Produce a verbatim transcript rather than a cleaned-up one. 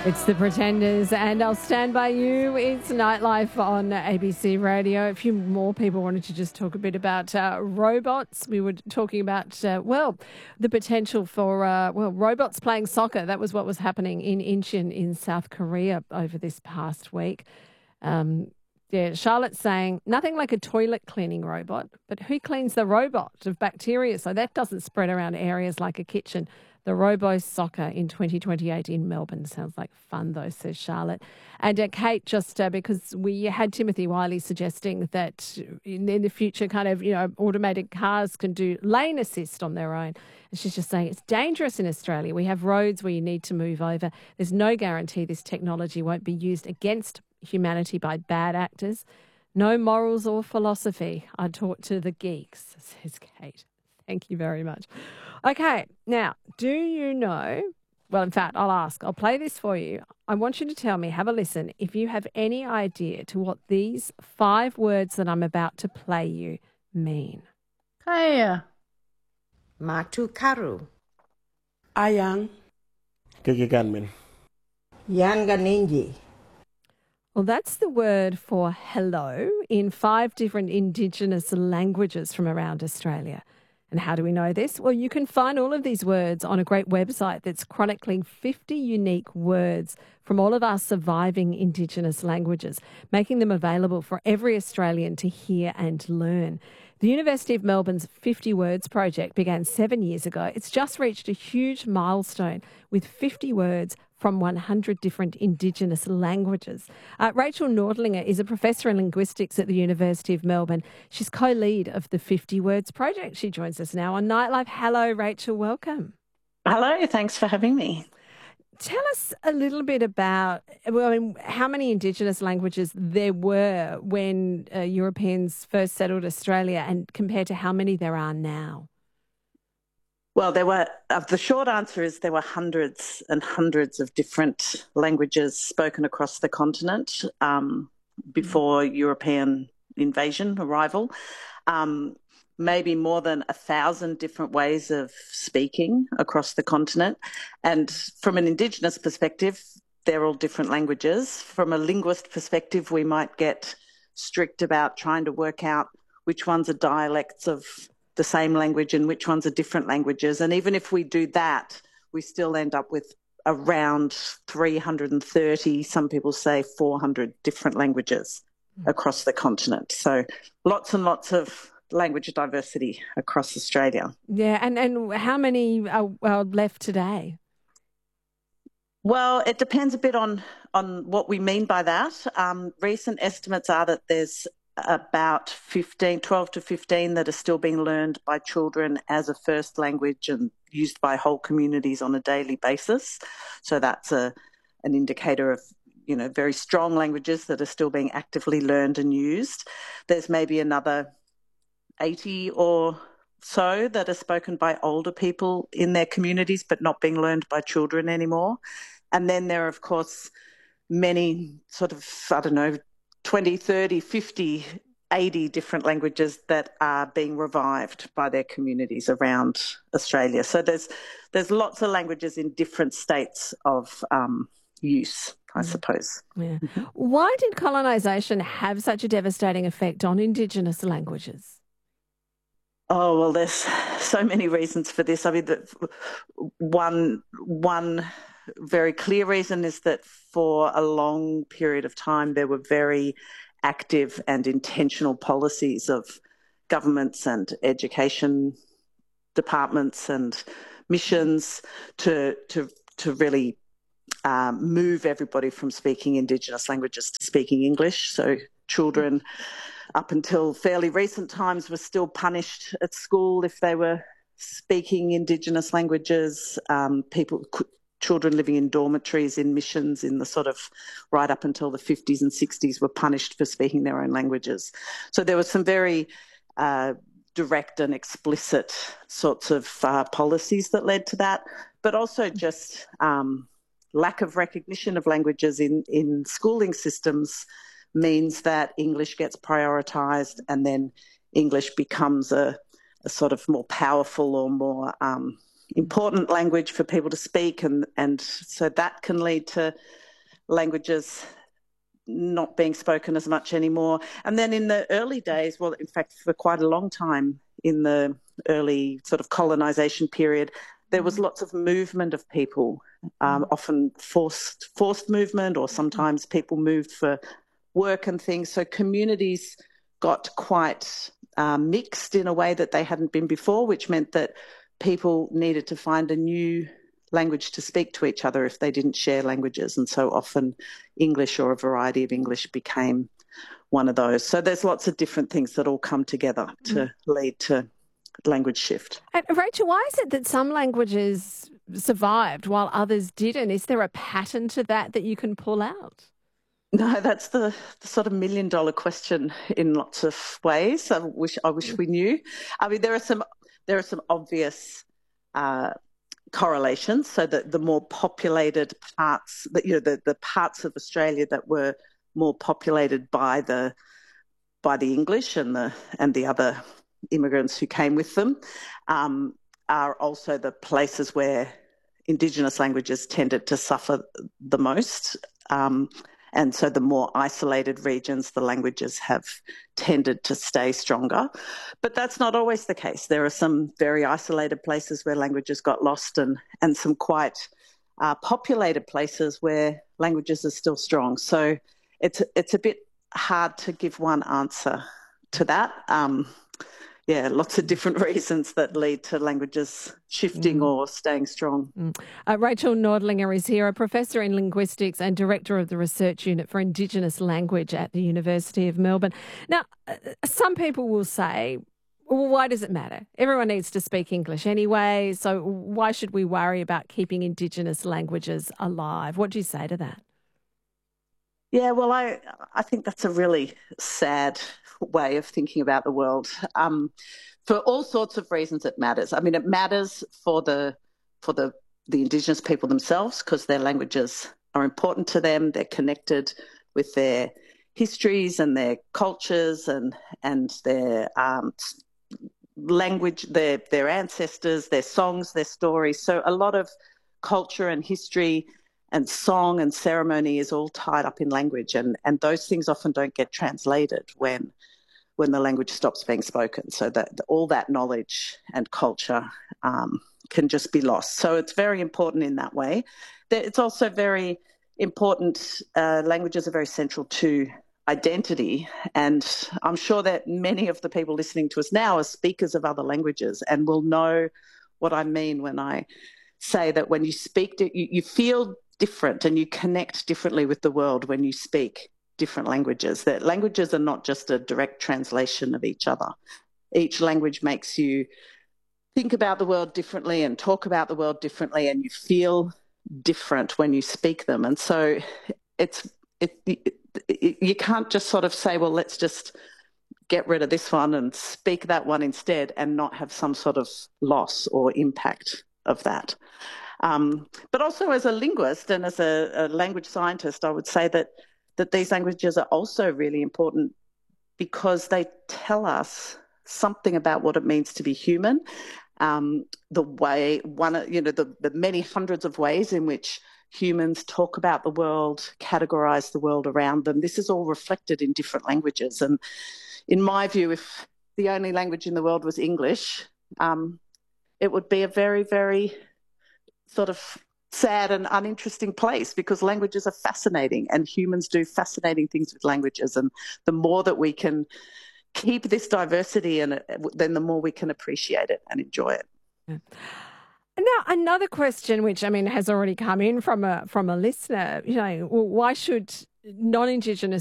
It's The Pretenders, and I'll stand by you. It's Nightlife on A B C Radio. A few more people wanted to just talk a bit about uh, robots. We were talking about, uh, well, the potential for, uh, well, robots playing soccer. That was what was happening in Incheon in South Korea over this past week. Um, yeah, Charlotte's saying, nothing like a toilet cleaning robot, but who cleans the robot of bacteria so that doesn't spread around areas like a kitchen? The Robo Soccer in twenty twenty-eight in Melbourne. Sounds like fun, though, says Charlotte. And uh, Kate, just uh, because we had Timothy Wiley suggesting that in, in the future, kind of, you know, automated cars can do lane assist on their own. And she's just saying it's dangerous in Australia. We have roads where you need to move over. There's no guarantee this technology won't be used against humanity by bad actors. No morals or philosophy. I talk to the geeks, says Kate. Thank you very much. Okay, now, do you know, well, in fact, I'll ask, I'll play this for you. I want you to tell me, have a listen, if you have any idea to what these five words that I'm about to play you mean. Kaya. Matukaru. Ayang. Gigiganmin. Yanganingi. Well, that's the word for hello in five different Indigenous languages from around Australia. And how do we know this? Well, you can find all of these words on a great website that's chronicling fifty unique words from all of our surviving Indigenous languages, making them available for every Australian to hear and learn. The University of Melbourne's fifty Words project began seven years ago. It's just reached a huge milestone with fifty words from one hundred different Indigenous languages. Uh, Rachel Nordlinger is a professor in linguistics at the University of Melbourne. She's co-lead of the fifty Words project. She joins us now on Nightlife. Hello, Rachel. Welcome. Hello, thanks for having me. Tell us a little bit about, well, I mean, how many Indigenous languages there were when uh, Europeans first settled Australia and compared to how many there are now? Well, there were, uh, the short answer is there were hundreds and hundreds of different languages spoken across the continent um, before mm-hmm. European invasion, arrival. Um, maybe more than a thousand different ways of speaking across the continent. And from an Indigenous perspective, they're all different languages. From a linguist perspective, we might get strict about trying to work out which ones are dialects of the same language and which ones are different languages. And even if we do that, we still end up with around three hundred thirty, some people say four hundred different languages mm. across the continent. So lots and lots of language diversity across Australia. Yeah, and, and how many are, are left today? Well, it depends a bit on, on what we mean by that. Um, recent estimates are that there's about fifteen, twelve to fifteen that are still being learned by children as a first language and used by whole communities on a daily basis. So that's a an indicator of, you know, very strong languages that are still being actively learned and used. There's maybe another eighty or so that are spoken by older people in their communities but not being learned by children anymore. And then there are, of course, many sort of, I don't know, twenty, thirty, fifty, eighty different languages that are being revived by their communities around Australia. So there's there's lots of languages in different states of um, use, I suppose. Yeah. Why did colonisation have such a devastating effect on Indigenous languages? Oh, well, there's so many reasons for this. I mean, the, one one very clear reason is that for a long period of time there were very active and intentional policies of governments and education departments and missions to to to really um, move everybody from speaking Indigenous languages to speaking English. So children, up until fairly recent times, were still punished at school if they were speaking Indigenous languages. Um, people, children living in dormitories in missions in the sort of right up until the fifties and sixties were punished for speaking their own languages. So there were some very uh, direct and explicit sorts of uh, policies that led to that, but also just um, lack of recognition of languages in, in schooling systems means that English gets prioritised and then English becomes a, a sort of more powerful or more um, important language for people to speak, and, and so that can lead to languages not being spoken as much anymore. And then in the early days, well, in fact, for quite a long time in the early sort of colonisation period, there was lots of movement of people, um, often forced forced movement, or sometimes people moved for work and things. So communities got quite uh, mixed in a way that they hadn't been before, which meant that people needed to find a new language to speak to each other if they didn't share languages. And so often English or a variety of English became one of those. So there's lots of different things that all come together to mm. lead to language shift. And Rachel, why is it that some languages survived while others didn't? Is there a pattern to that that you can pull out? No, that's the, the sort of million dollar question in lots of ways. I wish I wish we knew. I mean, there are some there are some obvious uh, correlations. So that the more populated parts, that you know, the, the parts of Australia that were more populated by the by the English and the and the other immigrants who came with them, um, are also the places where Indigenous languages tended to suffer the most. Um, and so the more isolated regions, the languages have tended to stay stronger. But that's not always the case. There are some very isolated places where languages got lost, and, and some quite uh, populated places where languages are still strong. So it's, it's a bit hard to give one answer to that. Um, Yeah, lots of different reasons that lead to languages shifting mm. or staying strong. Mm. Uh, Rachel Nordlinger is here, a professor in linguistics and director of the Research Unit for Indigenous Language at the University of Melbourne. Now, uh, some people will say, well, why does it matter? Everyone needs to speak English anyway, so why should we worry about keeping Indigenous languages alive? What do you say to that? Yeah, well, I I think that's a really sad way of thinking about the world. Um, for all sorts of reasons, it matters. I mean, it matters for the for the the Indigenous people themselves, because their languages are important to them. They're connected with their histories and their cultures and and their um, language, their their ancestors, their songs, their stories. So a lot of culture and history and song and ceremony is all tied up in language, and, and those things often don't get translated when when the language stops being spoken. So that all that knowledge and culture um, can just be lost. So it's very important in that way. It's also very important. Uh, languages are very central to identity, and I'm sure that many of the people listening to us now are speakers of other languages and will know what I mean when I say that when you speak, you, you feel different and you connect differently with the world when you speak different languages. That languages are not just a direct translation of each other. Each language makes you think about the world differently and talk about the world differently, and you feel different when you speak them. And so it's it, it, it you can't just sort of say, well, let's just get rid of this one and speak that one instead, and not have some sort of loss or impact of that. Um, but also as a linguist and as a, a language scientist, I would say that that these languages are also really important because they tell us something about what it means to be human. Um, the way, one, you know, the, the many hundreds of ways in which humans talk about the world, categorise the world around them. This is all reflected in different languages. And in my view, if the only language in the world was English, um, it would be a very, very sort of sad and uninteresting place, because languages are fascinating and humans do fascinating things with languages. And the more that we can keep this diversity, and then the more we can appreciate it and enjoy it. Yeah. Now, another question, which I mean has already come in from a from a listener, you know, well, why should non-Indigenous